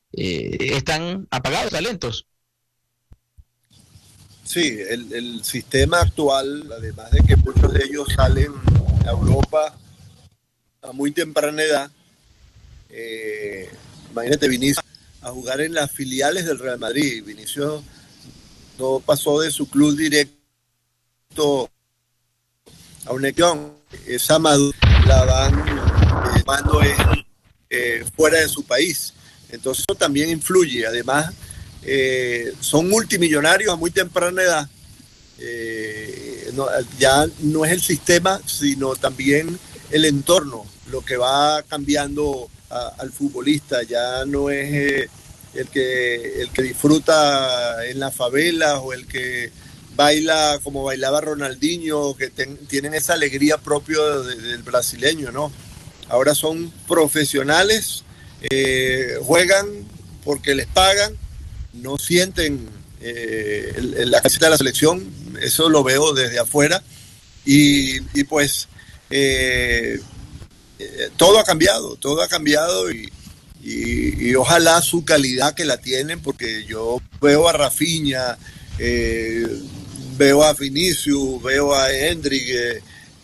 están apagados talentos. Sí, el sistema actual, además de que muchos de ellos salen a Europa a muy temprana edad, imagínate, Vinicius a jugar en las filiales del Real Madrid. Vinicius no pasó de su club directo a una equipo. Esa madurez la van tomando fuera de su país. Entonces eso también influye. Además, son multimillonarios a muy temprana edad. No, ya no es el sistema, sino también el entorno lo que va cambiando al futbolista. Ya no es el que disfruta en las favelas o el que baila como bailaba Ronaldinho, que tienen esa alegría propia del brasileño, ¿no? Ahora son profesionales, juegan porque les pagan, no sienten la camiseta de la selección. Eso lo veo desde afuera y pues todo ha cambiado y ojalá su calidad que la tienen, porque yo veo a Rafinha, veo a Vinicius, veo a Hendrick,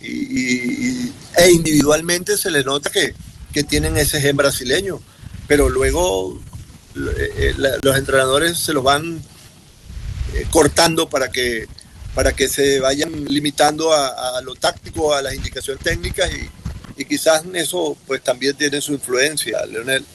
e individualmente se le nota que tienen ese gen brasileño, pero luego los entrenadores se los van cortando para que se vayan limitando a lo táctico, a las indicaciones técnicas y quizás eso pues también tiene su influencia.